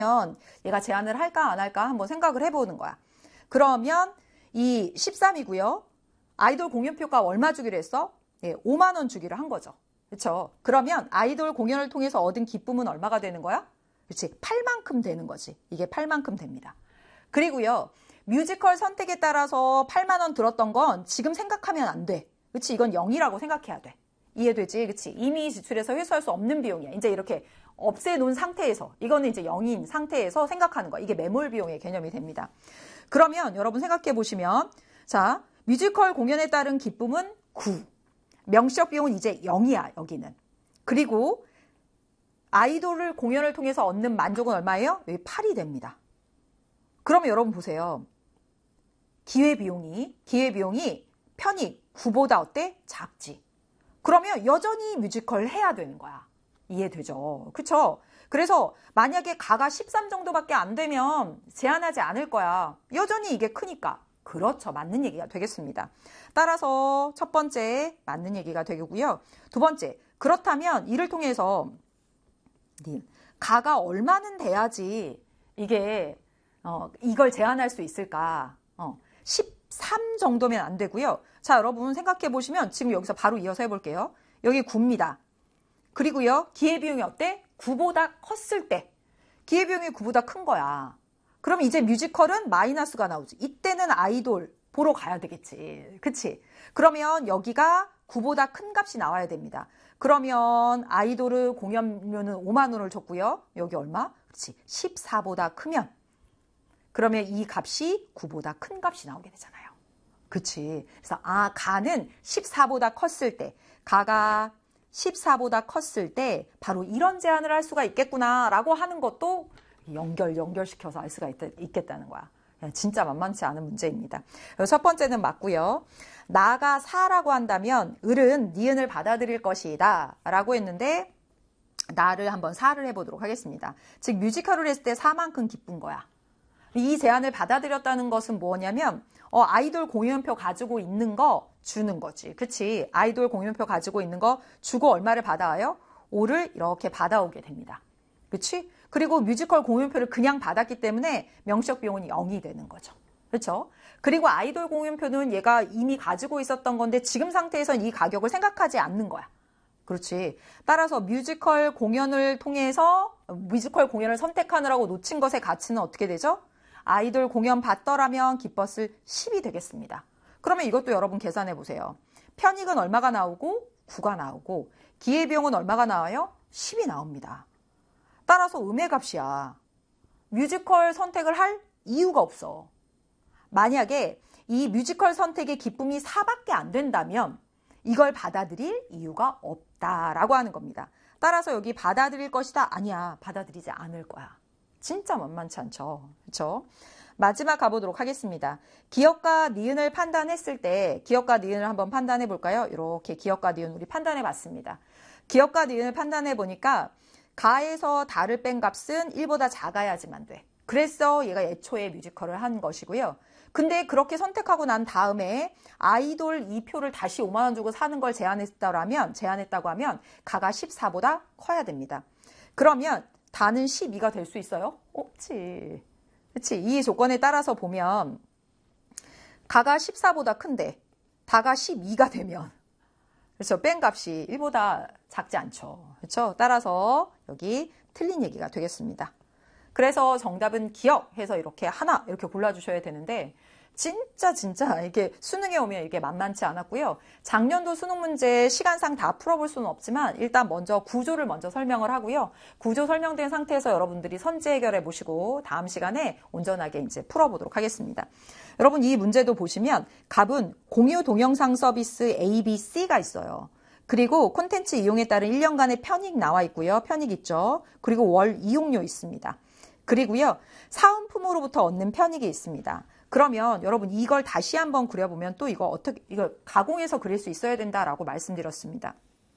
얘가 제한을 할까 안 할까 한번 생각을 해보는 거야. 그러면 이 13이고요. 아이돌 공연표가 얼마 주기로 했어? 예, 5만 원 주기로 한 거죠. 그렇죠? 그러면 아이돌 공연을 통해서 얻은 기쁨은 얼마가 되는 거야? 그렇지. 8만큼 되는 거지. 이게 8만큼 됩니다. 그리고요. 뮤지컬 선택에 따라서 8만 원 들었던 건 지금 생각하면 안 돼. 그렇지? 이건 0이라고 생각해야 돼. 이해되지? 그렇지? 이미 지출해서 회수할 수 없는 비용이야. 이제 이렇게 없애놓은 상태에서, 이거는 이제 0인 상태에서 생각하는 거야. 이게 매몰 비용의 개념이 됩니다. 그러면 여러분 생각해 보시면, 자, 뮤지컬 공연에 따른 기쁨은 9. 명시적 비용은 이제 0이야, 여기는. 그리고 아이돌을 공연을 통해서 얻는 만족은 얼마예요? 여기 8이 됩니다. 그러면 여러분 보세요. 기회비용이 편익 9보다 어때? 작지. 그러면 여전히 뮤지컬 해야 되는 거야. 이해되죠? 그쵸? 그래서 만약에 가가 13 정도밖에 안 되면 제한하지 않을 거야. 여전히 이게 크니까. 그렇죠. 맞는 얘기가 되겠습니다. 따라서 첫 번째 맞는 얘기가 되고요. 두 번째, 그렇다면 이를 통해서 가가 얼마는 돼야지 이게 이걸 제한할 수 있을까? 13 정도면 안 되고요. 자, 여러분 생각해 보시면 지금 여기서 바로 이어서 해볼게요. 여기 9입니다. 그리고요, 기회비용이 어때? 9보다 컸을 때. 기회비용이 9보다 큰 거야. 그럼 이제 뮤지컬은 마이너스가 나오지. 이때는 아이돌 보러 가야 되겠지. 그치? 그러면 여기가 9보다 큰 값이 나와야 됩니다. 그러면 아이돌을 공연료는 5만 원을 줬고요. 여기 얼마? 그렇지. 14보다 크면. 그러면 이 값이 9보다 큰 값이 나오게 되잖아요. 그치? 그래서 가는 14보다 컸을 때, 가가 14보다 컸을 때 바로 이런 제한을 할 수가 있겠구나라고 하는 것도 연결시켜서 알 수가 있겠다는 거야. 진짜 만만치 않은 문제입니다. 첫 번째는 맞고요. 나가 4라고 한다면 을은 니은을 받아들일 것이다 라고 했는데 나를 한번 4를 해보도록 하겠습니다. 즉 뮤지컬을 했을 때 4만큼 기쁜 거야. 이 제안을 받아들였다는 것은 뭐냐면 아이돌 공연표 가지고 있는 거 주는 거지. 그치? 아이돌 공연표 가지고 있는 거 주고 얼마를 받아와요? 5를 이렇게 받아오게 됩니다. 그치? 그리고 뮤지컬 공연표를 그냥 받았기 때문에 명시적 비용은 0이 되는 거죠. 그렇죠? 그리고 아이돌 공연표는 얘가 이미 가지고 있었던 건데 지금 상태에서는 이 가격을 생각하지 않는 거야. 그렇지. 따라서 뮤지컬 공연을 통해서 뮤지컬 공연을 선택하느라고 놓친 것의 가치는 어떻게 되죠? 아이돌 공연 받더라면 기뻤을 10이 되겠습니다. 그러면 이것도 여러분 계산해 보세요. 편익은 얼마가 나오고 9가 나오고 기회비용은 얼마가 나와요? 10이 나옵니다. 따라서 음해값이야. 뮤지컬 선택을 할 이유가 없어. 만약에 이 뮤지컬 선택의 기쁨이 4밖에 안 된다면 이걸 받아들일 이유가 없다라고 하는 겁니다. 따라서 여기 받아들일 것이다. 아니야. 받아들이지 않을 거야. 진짜 만만치 않죠. 그렇죠? 마지막 가보도록 하겠습니다. 기역과 니은을 판단했을 때 기역과 니은을 한번 판단해 볼까요? 이렇게 기역과 니은 우리 판단해 봤습니다. 기역과 니은을 판단해 보니까 가에서 다를 뺀 값은 1보다 작아야지만 돼. 그래서 얘가 애초에 뮤지컬을 한 것이고요. 근데 그렇게 선택하고 난 다음에 아이돌 2표를 다시 5만 원 주고 사는 걸 제한했다고 하면 가가 14보다 커야 됩니다. 그러면 다는 12가 될 수 있어요? 없지. 그치? 이 조건에 따라서 보면 가가 14보다 큰데 다가 12가 되면 그렇죠? 뺀 값이 1보다 작지 않죠. 그렇죠? 따라서 여기 틀린 얘기가 되겠습니다. 그래서 정답은 기역 해서 이렇게 하나 이렇게 골라주셔야 되는데 진짜 이게 수능에 오면 이게 만만치 않았고요. 작년도 수능 문제 시간상 다 풀어볼 수는 없지만 일단 먼저 구조를 먼저 설명을 하고요. 구조 설명된 상태에서 여러분들이 선지 해결해 보시고 다음 시간에 온전하게 이제 풀어보도록 하겠습니다. 여러분 이 문제도 보시면 값은 공유 동영상 서비스 ABC가 있어요. 그리고 콘텐츠 이용에 따른 1년간의 편익 나와 있고요. 편익 있죠. 그리고 월 이용료 있습니다. 그리고요. 사은품으로부터 얻는 편익이 있습니다. 그러면 여러분 이걸 다시 한번 그려보면 또 이거 가공해서 그릴 수 있어야 된다라고 말씀드렸습니다.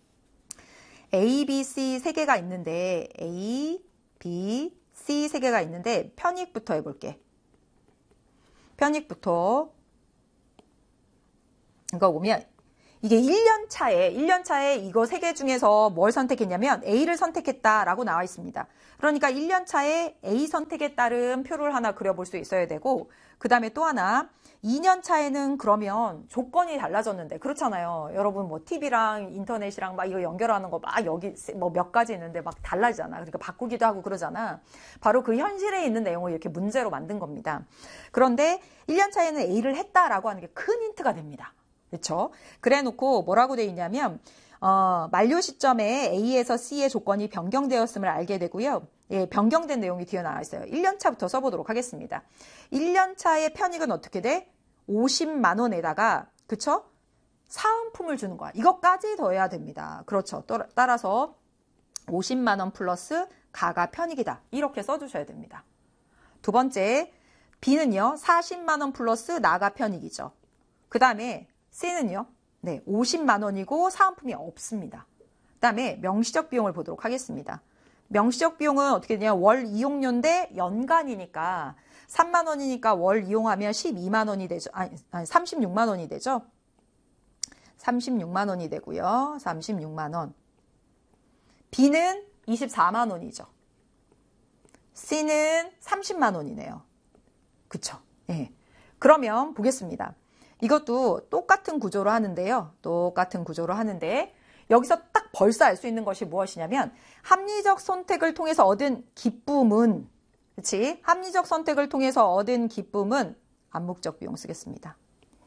A, B, C 세 개가 있는데 A, B, C 세 개가 있는데 편익부터 해볼게. 편익부터 이거 보면 이게 1년 차에 이거 세 개 중에서 뭘 선택했냐면 A를 선택했다라고 나와 있습니다. 그러니까 1년 차에 A 선택에 따른 표를 하나 그려볼 수 있어야 되고, 그 다음에 또 하나, 2년 차에는 그러면 조건이 달라졌는데, 그렇잖아요. 여러분 뭐 TV랑 인터넷이랑 막 이거 연결하는 거 막 여기 뭐 몇 가지 있는데 막 달라지잖아. 그러니까 바꾸기도 하고 그러잖아. 바로 그 현실에 있는 내용을 이렇게 문제로 만든 겁니다. 그런데 1년 차에는 A를 했다라고 하는 게 큰 힌트가 됩니다. 그렇죠? 그래 놓고 뭐라고 돼 있냐면 만료 시점에 A에서 C의 조건이 변경되었음을 알게 되고요. 예, 변경된 내용이 뒤에 나와 있어요. 1년 차부터 써보도록 하겠습니다. 1년 차의 편익은 어떻게 돼? 50만 원에다가, 그쵸? 사은품을 주는 거야. 이것까지 더해야 됩니다. 그렇죠. 따라서 50만 원 플러스 가가 편익이다. 이렇게 써주셔야 됩니다. 두 번째, B는요. 40만 원 플러스 나가 편익이죠. 그 다음에 C는요. 네, 50만 원이고 사은품이 없습니다. 그 다음에 명시적 비용을 보도록 하겠습니다. 명시적 비용은 어떻게 되냐? 월 이용료인데 연간이니까 3만 원이니까 월 이용하면 12만 원이 되죠. 아니 36만 원이 되죠. 36만 원이 되고요. 36만 원. B는 24만 원이죠. C는 30만 원이네요. 그쵸? 예. 그러면 보겠습니다. 이것도 똑같은 구조로 하는데요. 똑같은 구조로 하는데 여기서 딱 벌써 알 수 있는 것이 무엇이냐면 합리적 선택을 통해서 얻은 기쁨은, 그렇지? 합리적 선택을 통해서 얻은 기쁨은 암묵적 비용 쓰겠습니다.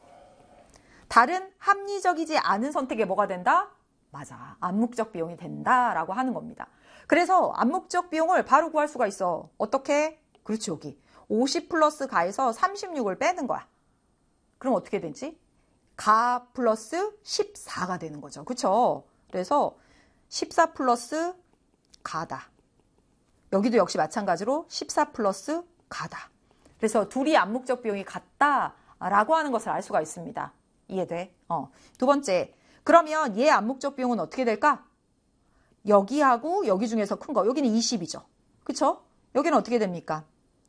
다른 합리적이지 않은 선택에 뭐가 된다? 맞아. 암묵적 비용이 된다라고 하는 겁니다. 그래서 암묵적 비용을 바로 구할 수가 있어. 어떻게? 그렇지, 여기. 50 플러스 가에서 36을 빼는 거야. 그럼 어떻게 되지? 가 플러스 14가 되는 거죠. 그쵸? 그래서 14 플러스 가다. 여기도 역시 마찬가지로 14 플러스 가다. 그래서 둘이 암묵적 비용이 같다라고 하는 것을 알 수가 있습니다. 이해돼? 두 번째, 그러면 얘 암묵적 비용은 어떻게 될까? 여기하고 여기 중에서 큰 거. 여기는 20이죠. 그쵸? 여기는 어떻게 됩니까?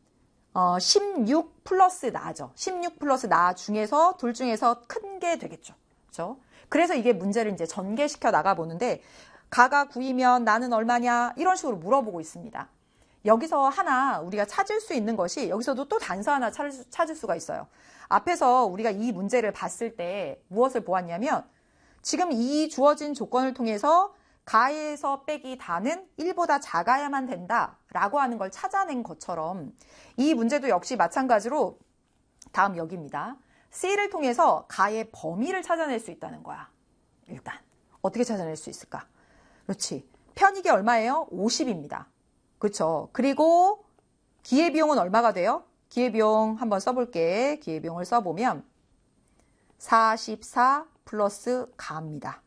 16 플러스 나죠. 16 플러스 나 중에서 둘 중에서 큰 게 되겠죠. 그렇죠? 그래서 이게 문제를 이제 전개시켜 나가 보는데 가가 9이면 나는 얼마냐? 이런 식으로 물어보고 있습니다. 여기서 하나 우리가 찾을 수 있는 것이 여기서도 또 단서 하나 찾을 수가 있어요. 앞에서 우리가 이 문제를 봤을 때 무엇을 보았냐면 지금 이 주어진 조건을 통해서 가에서 빼기 다는 1보다 작아야만 된다라고 하는 걸 찾아낸 것처럼 이 문제도 역시 마찬가지로 다음 여기입니다. C를 통해서 가의 범위를 찾아낼 수 있다는 거야. 일단 어떻게 찾아낼 수 있을까? 그렇지. 편익이 얼마예요? 50입니다. 그렇죠. 그리고 기회비용은 얼마가 돼요? 기회비용 한번 써볼게. 기회비용을 써보면 44 플러스 가입니다.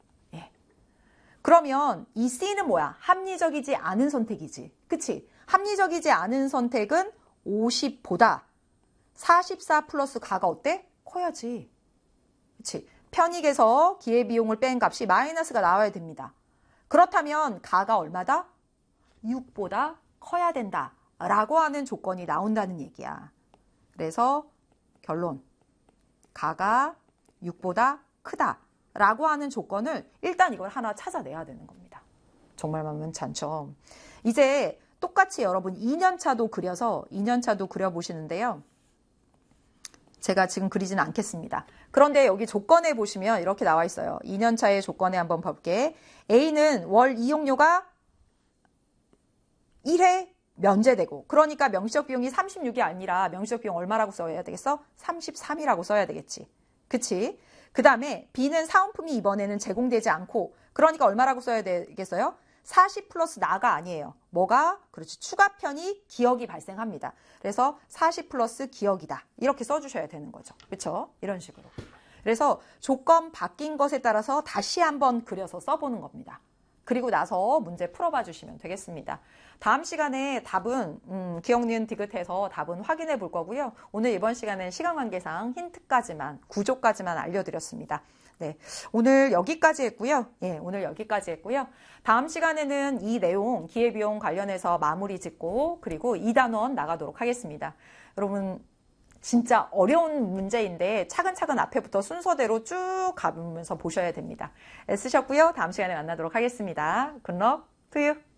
그러면 이 C는 뭐야? 합리적이지 않은 선택이지. 그치? 합리적이지 않은 선택은 50보다 44 플러스 가가 어때? 커야지. 그치? 편익에서 기회비용을 뺀 값이 마이너스가 나와야 됩니다. 그렇다면 가가 얼마다? 6보다 커야 된다. 라고 하는 조건이 나온다는 얘기야. 그래서 결론. 가가 6보다 크다. 라고 하는 조건을 일단 이걸 하나 찾아내야 되는 겁니다. 정말 만만찮죠. 이제 똑같이 여러분 2년차도 그려서 2년차도 그려보시는데요. 제가 지금 그리지는 않겠습니다. 그런데 여기 조건에 보시면 이렇게 나와 있어요. 2년차의 조건에 한번 볼게. A는 월 이용료가 1회 면제되고, 그러니까 명시적 비용이 36이 아니라 명시적 비용 얼마라고 써야 되겠어? 33이라고 써야 되겠지. 그치? 그 다음에 B는 사은품이 이번에는 제공되지 않고, 그러니까 얼마라고 써야 되겠어요? 40 플러스 나가 아니에요. 뭐가? 그렇지. 추가 편익 기억이 발생합니다. 그래서 40 플러스 기억이다. 이렇게 써주셔야 되는 거죠. 그렇죠? 이런 식으로. 그래서 조건 바뀐 것에 따라서 다시 한번 그려서 써보는 겁니다. 그리고 나서 문제 풀어봐 주시면 되겠습니다. 다음 시간에 답은 기억, 니은, 디귿해서 답은 확인해 볼 거고요. 오늘 이번 시간은 시간 관계상 힌트까지만, 구조까지만 알려드렸습니다. 네, 오늘 여기까지 했고요. 예, 오늘 여기까지 했고요. 다음 시간에는 이 내용, 기회비용 관련해서 마무리 짓고 그리고 2단원 나가도록 하겠습니다. 여러분 진짜 어려운 문제인데 차근차근 앞에부터 순서대로 쭉 가면서 보셔야 됩니다. 애쓰셨고요. 다음 시간에 만나도록 하겠습니다. 굿럭 투유.